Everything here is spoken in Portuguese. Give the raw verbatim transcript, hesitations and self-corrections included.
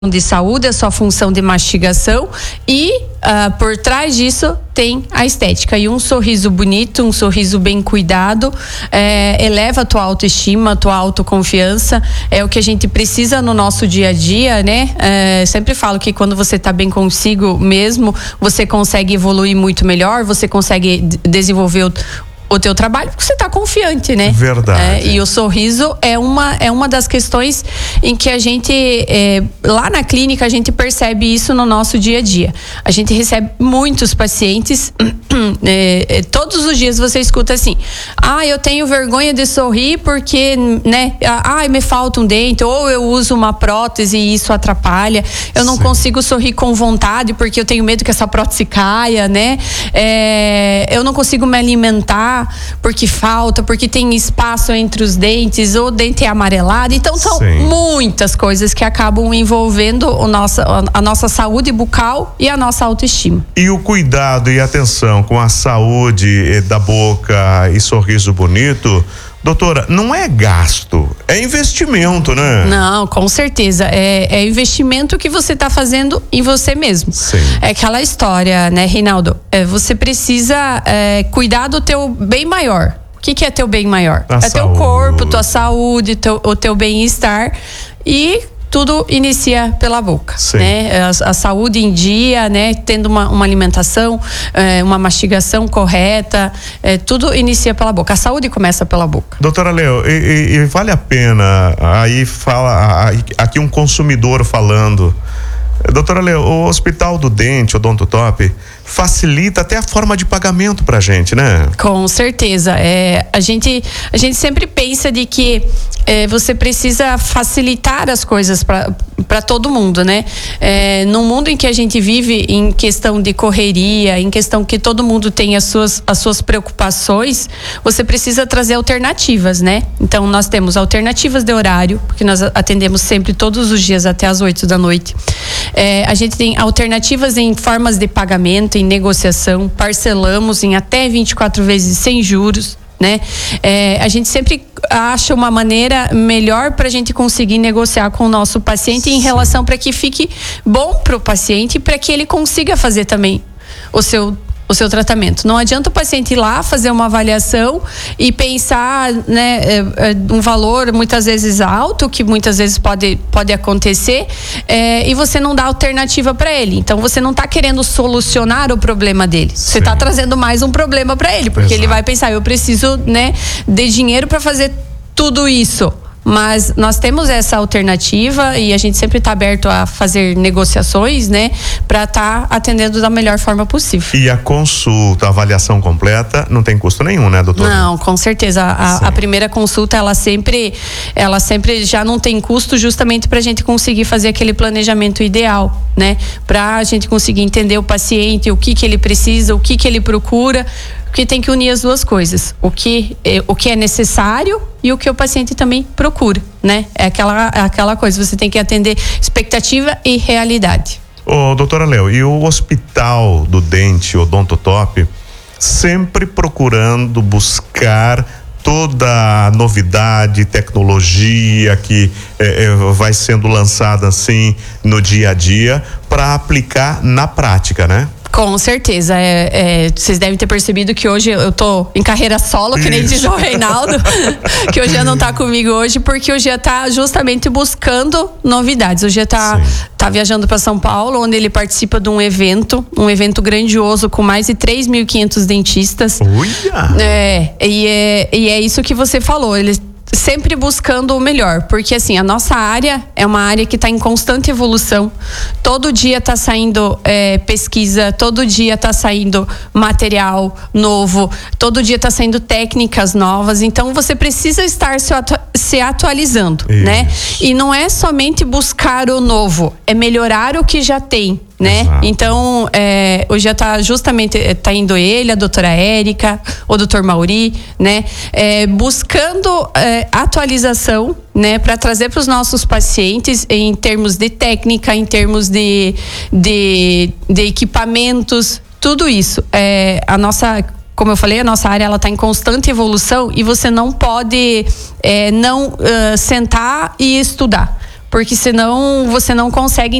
de saúde, a sua função de mastigação e uh, por trás disso tem a estética. E um sorriso bonito, um sorriso bem cuidado, é, eleva a tua autoestima, a tua autoconfiança. É o que a gente precisa no nosso dia a dia, né? É, sempre falo que quando você tá bem consigo mesmo, você consegue evoluir muito melhor, você consegue d- desenvolver o o teu trabalho, porque você tá confiante, né? Verdade. É, e o sorriso é uma, é uma das questões em que a gente, é, lá na clínica, a gente percebe isso no nosso dia a dia. A gente recebe muitos pacientes, é, todos os dias você escuta assim, ah, eu tenho vergonha de sorrir porque, né, ah, me falta um dente, ou eu uso uma prótese e isso atrapalha, eu não Sim. consigo sorrir com vontade porque eu tenho medo que essa prótese caia, né? É, eu não consigo me alimentar porque falta, porque tem espaço entre os dentes, ou o dente é amarelado. Então são Sim. muitas coisas que acabam envolvendo o nossa, a nossa saúde bucal e a nossa autoestima. E o cuidado e atenção com a saúde da boca e sorriso bonito, doutora, não é gasto, é investimento, né? Não, com certeza. É, é investimento que você está fazendo em você mesmo. Sim. É aquela história, né, Reinaldo? É, você precisa é, cuidar do teu bem maior. O que, que é teu bem maior? A é saúde. Teu corpo, tua saúde, teu, o teu bem-estar. E tudo inicia pela boca, Sim. né? A, a saúde em dia, né? Tendo uma, uma alimentação, é, uma mastigação correta, é, tudo inicia pela boca. A saúde começa pela boca. Doutora Leo, e, e, e vale a pena, aí fala, aí, aqui um consumidor falando, doutora Leo, o Hospital do Dente, Odontotop, facilita até a forma de pagamento pra gente, né? Com certeza. É, a, gente, a gente sempre pensa de que é, você precisa facilitar as coisas para todo mundo, né? É, num mundo em que a gente vive em questão de correria, em questão que todo mundo tem as suas, as suas preocupações, você precisa trazer alternativas, né? Então nós temos alternativas de horário, porque nós atendemos sempre todos os dias até as oito da noite. É, a gente tem alternativas em formas de pagamento, em negociação, parcelamos em até vinte e quatro vezes sem juros, né? É, a gente sempre acha uma maneira melhor para a gente conseguir negociar com o nosso paciente em relação para que fique bom para o paciente e para que ele consiga fazer também o seu o seu tratamento. Não adianta o paciente ir lá fazer uma avaliação e pensar, né, é, é, um valor muitas vezes alto, que muitas vezes pode, pode acontecer, é, e você não dá alternativa para ele. Então você não está querendo solucionar o problema dele. Você está trazendo mais um problema para ele, porque Exato. Ele vai pensar, eu preciso, né, de dinheiro para fazer tudo isso. Mas nós temos essa alternativa e a gente sempre está aberto a fazer negociações, né, para estar tá atendendo da melhor forma possível. E a consulta, a avaliação completa, não tem custo nenhum, né, doutora? Não, com certeza. A, a primeira consulta, ela sempre, ela sempre já não tem custo, justamente para a gente conseguir fazer aquele planejamento ideal, né, para a gente conseguir entender o paciente, o que que ele precisa, o que que ele procura. Porque tem que unir as duas coisas, o que, o que é necessário e o que o paciente também procura, né? É aquela, aquela coisa, você tem que atender expectativa e realidade. Ô, doutora Leo, e o Hospital do Dente Odontotop sempre procurando buscar toda a novidade, tecnologia que é, é, vai sendo lançada assim no dia a dia para aplicar na prática, né? Com certeza, é, é, vocês devem ter percebido que hoje eu tô em carreira solo, que nem diz o Reinaldo, que o Jean não tá comigo hoje, porque o Jean tá justamente buscando novidades. O Jean tá, tá viajando para São Paulo, onde ele participa de um evento, um evento grandioso com mais de três mil e quinhentos dentistas. Uia! É, e é, e é isso que você falou, eles sempre buscando o melhor, porque assim, a nossa área é uma área que está em constante evolução, todo dia está saindo é, pesquisa, todo dia está saindo material novo, todo dia está saindo técnicas novas, então você precisa estar se, atu- se atualizando, Isso. né? E não é somente buscar o novo, é melhorar o que já tem, né? Exato. Então, é, hoje já tá justamente, tá indo ele, a doutora Érica, o doutor Mauri, né? É, buscando é, atualização, né? Para trazer para os nossos pacientes em termos de técnica, em termos de, de, de equipamentos, tudo isso. É, a nossa... Como eu falei, a nossa área ela está em constante evolução e você não pode é, não uh, sentar e estudar. porque senão você não consegue